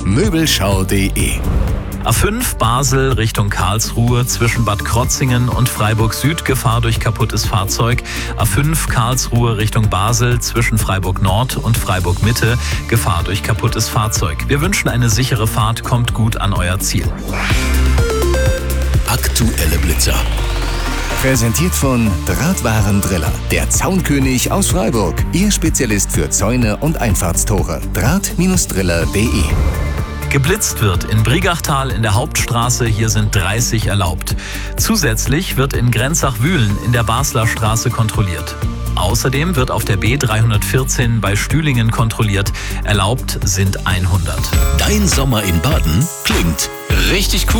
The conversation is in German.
Möbelschau.de. A5 Basel Richtung Karlsruhe zwischen Bad Krotzingen und Freiburg Süd, Gefahr durch kaputtes Fahrzeug. A5 Karlsruhe Richtung Basel zwischen Freiburg Nord und Freiburg Mitte, Gefahr durch kaputtes Fahrzeug. Wir wünschen eine sichere Fahrt, kommt gut an euer Ziel. Aktuelle Blitzer. Präsentiert von Drahtwarendriller, der Zaunkönig aus Freiburg. Ihr Spezialist für Zäune und Einfahrtstore. Draht-driller.de. Geblitzt wird in Brigachtal in der Hauptstraße, hier sind 30 erlaubt. Zusätzlich wird in Grenzach-Wühlen in der Basler Straße kontrolliert. Außerdem wird auf der B314 bei Stühlingen kontrolliert. Erlaubt sind 100. Dein Sommer in Baden klingt richtig cool.